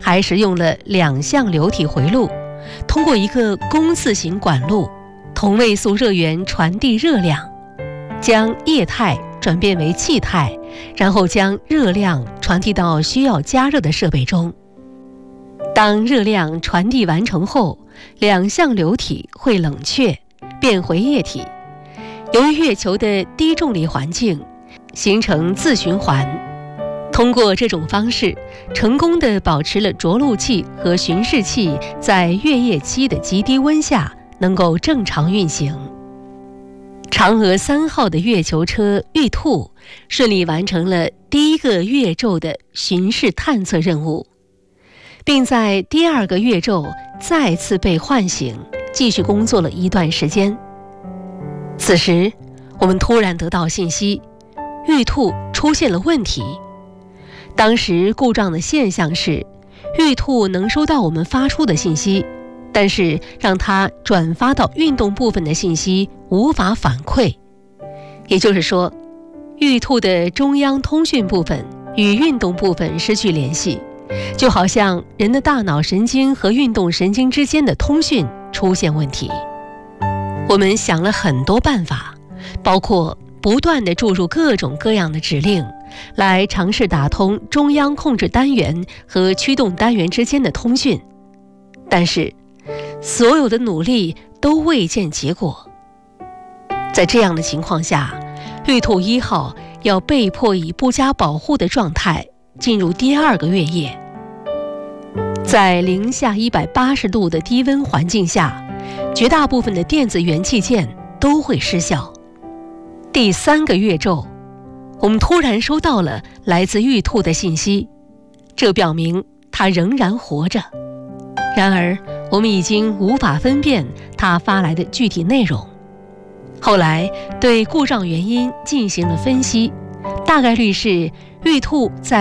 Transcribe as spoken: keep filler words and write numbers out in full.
还使用了两相流体回路，通过一个弓字形管路，同位素热源传递热量，将液态转变为气态，然后将热量传递到需要加热的设备中。当热量传递完成后，两相流体会冷却，变回液体。由于月球的低重力环境，形成自循环。通过这种方式，成功地保持了着陆器和巡视器在月夜期的极低温下能够正常运行。嫦娥三号的月球车玉兔顺利完成了第一个月昼的巡视探测任务，并在第二个月昼再次被唤醒，继续工作了一段时间。此时，我们突然得到信息，玉兔出现了问题。当时故障的现象是，玉兔能收到我们发出的信息，但是让它转发到运动部分的信息无法反馈。也就是说，玉兔的中央通讯部分与运动部分失去联系，就好像人的大脑神经和运动神经之间的通讯出现问题。我们想了很多办法，包括不断地注入各种各样的指令，来尝试打通中央控制单元和驱动单元之间的通讯，但是所有的努力都未见结果。在这样的情况下，玉兔一号要被迫以不加保护的状态进入第二个月夜。在零下一百八十度的低温环境下，绝大部分的电子元器件都会失效。第三个月昼，我们突然收到了来自玉兔的信息，这表明它仍然活着。然而，我们已经无法分辨它发来的具体内容。后来对故障原因进行了分析，大概率是玉兔在